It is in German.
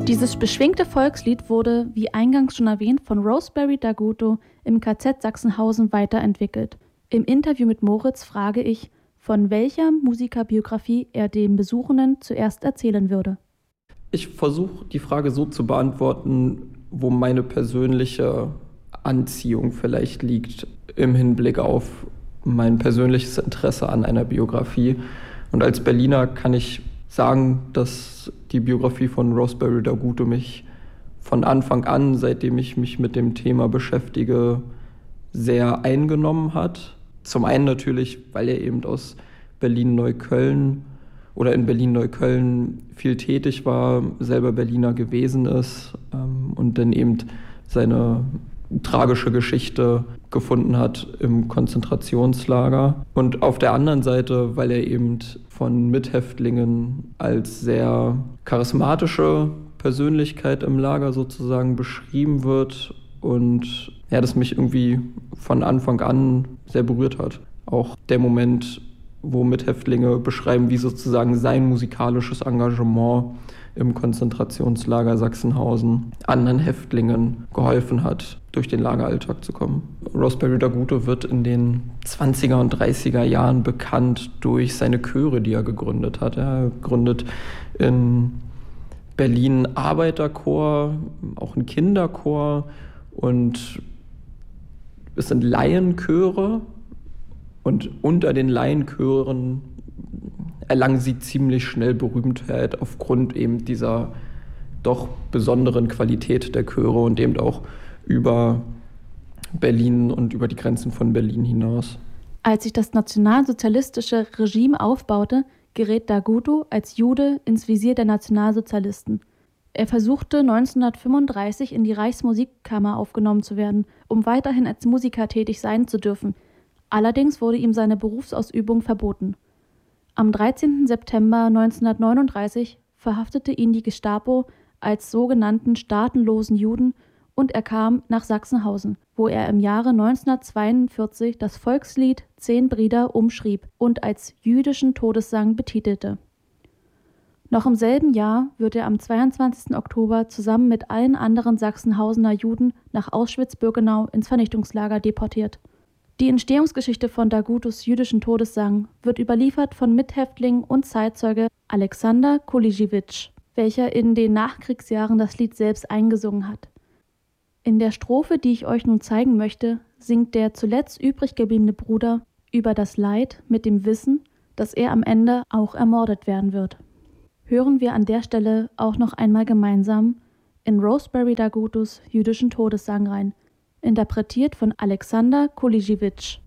Dieses beschwingte Volkslied wurde, wie eingangs schon erwähnt, von Rosebery Daguto im KZ Sachsenhausen weiterentwickelt. Im Interview mit Moritz frage ich, von welcher Musikerbiografie er den Besuchenden zuerst erzählen würde. Ich versuche die Frage so zu beantworten, wo meine persönliche Anziehung vielleicht liegt im Hinblick auf mein persönliches Interesse an einer Biografie. Und als Berliner kann ich sagen, dass die Biografie von Rosebery Daguto mich von Anfang an, seitdem ich mich mit dem Thema beschäftige, sehr eingenommen hat. Zum einen natürlich, weil er eben aus Berlin-Neukölln oder in Berlin-Neukölln viel tätig war, selber Berliner gewesen ist und dann eben seine tragische Geschichte gefunden hat im Konzentrationslager. Und auf der anderen Seite, weil er eben von Mithäftlingen als sehr charismatische Persönlichkeit im Lager sozusagen beschrieben wird und ja, das mich irgendwie von Anfang an sehr berührt hat. Auch der Moment, wo Mithäftlinge beschreiben, wie sozusagen sein musikalisches Engagement im Konzentrationslager Sachsenhausen anderen Häftlingen geholfen hat, durch den Lageralltag zu kommen. Rosebery Daguto wird in den 20er und 30er Jahren bekannt durch seine Chöre, die er gegründet hat. Er gründet in Berlin Arbeiterchor, auch einen Kinderchor und es sind Laienchöre und unter den Laienchören erlangen sie ziemlich schnell Berühmtheit aufgrund eben dieser doch besonderen Qualität der Chöre und eben auch über Berlin und über die Grenzen von Berlin hinaus. Als sich das nationalsozialistische Regime aufbaute, gerät Daguto als Jude ins Visier der Nationalsozialisten. Er versuchte 1935 in die Reichsmusikkammer aufgenommen zu werden, um weiterhin als Musiker tätig sein zu dürfen. Allerdings wurde ihm seine Berufsausübung verboten. Am 13. September 1939 verhaftete ihn die Gestapo als sogenannten staatenlosen Juden und er kam nach Sachsenhausen, wo er im Jahre 1942 das Volkslied 10 Brüder umschrieb und als jüdischen Todessang betitelte. Noch im selben Jahr wird er am 22. Oktober zusammen mit allen anderen Sachsenhausener Juden nach Auschwitz-Birkenau ins Vernichtungslager deportiert. Die Entstehungsgeschichte von Dagutos jüdischen Todessang wird überliefert von Mithäftling und Zeitzeuge Alexander Kulijewitsch, welcher in den Nachkriegsjahren das Lied selbst eingesungen hat. In der Strophe, die ich euch nun zeigen möchte, singt der zuletzt übrig gebliebene Bruder über das Leid mit dem Wissen, dass er am Ende auch ermordet werden wird. Hören wir an der Stelle auch noch einmal gemeinsam in Rosebery Dagutos jüdischen Todessang rein, interpretiert von Alexander Kulijewitsch.